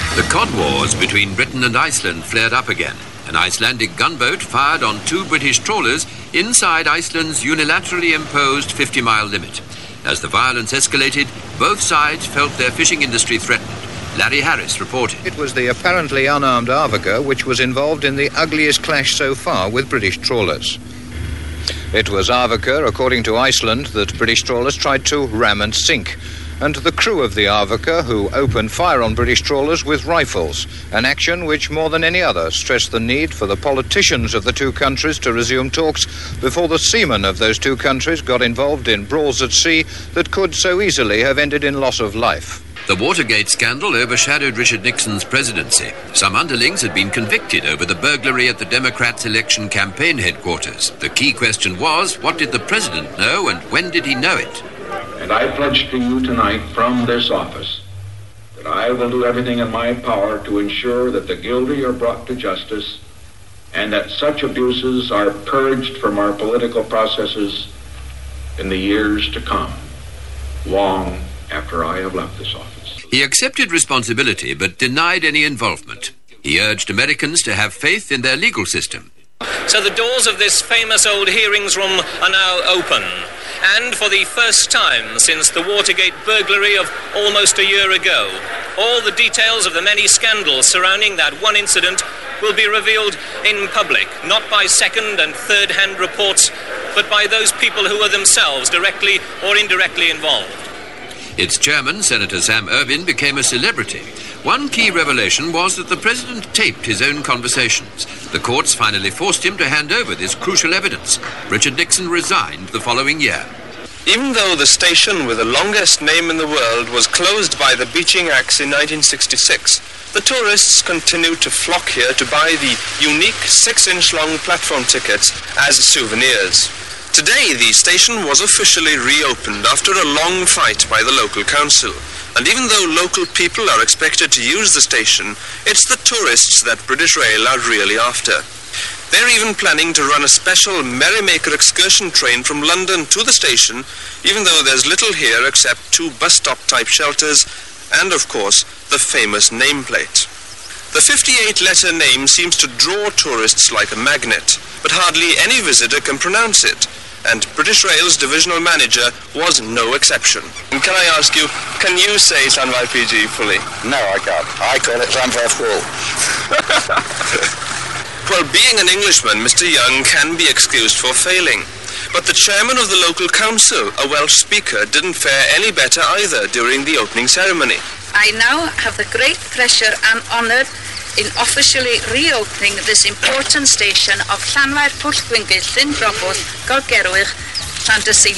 The cod wars between Britain and Iceland flared up again. An Icelandic gunboat fired on 2 British trawlers inside Iceland's unilaterally imposed 50-mile limit. As the violence escalated, both sides felt their fishing industry threatened. Larry Harris reported. It was the apparently unarmed Arvika which was involved in the ugliest clash so far with British trawlers. It was Arvika, according to Iceland, that British trawlers tried to ram and sink, and the crew of the Arvika who opened fire on British trawlers with rifles, an action which more than any other stressed the need for the politicians of the two countries to resume talks before the seamen of those two countries got involved in brawls at sea that could so easily have ended in loss of life. The Watergate scandal overshadowed Richard Nixon's presidency. Some underlings had been convicted over the burglary at the Democrats' election campaign headquarters. The key question was, what did the president know and when did he know it? And I pledge to you tonight from this office that I will do everything in my power to ensure that the guilty are brought to justice and that such abuses are purged from our political processes in the years to come, long after I have left this office. He accepted responsibility but denied any involvement. He urged Americans to have faith in their legal system. So the doors of this famous old hearings room are now open. And for the first time since the Watergate burglary of almost a year ago, all the details of the many scandals surrounding that one incident will be revealed in public, not by second and third-hand reports, but by those people who are themselves directly or indirectly involved. Its chairman, Senator Sam Ervin, became a celebrity. One key revelation was that the president taped his own conversations. The courts finally forced him to hand over this crucial evidence. Richard Nixon resigned the following year. Even though the station with the longest name in the world was closed by the Beeching Axe in 1966, the tourists continued to flock here to buy the unique 6-inch long platform tickets as souvenirs. Today, the station was officially reopened after a long fight by the local council. And even though local people are expected to use the station, it's the tourists that British Rail are really after. They're even planning to run a special Merrymaker excursion train from London to the station, even though there's little here except 2 bus stop type shelters and, of course, the famous nameplate. The 58-letter name seems to draw tourists like a magnet, but hardly any visitor can pronounce it. And British Rail's divisional manager was no exception. And can I ask you, can you say Llanfair PG fully? No, I can't. I call it Llanfair School. Well, being an Englishman, Mr. Young can be excused for failing. But the chairman of the local council, a Welsh speaker, didn't fare any better either during the opening ceremony. I now have the great pleasure and honour in officially reopening this important station of Llanfair Pwll Gwyngyll, Llyn Broboth, Golgerwych, Llandyseilia.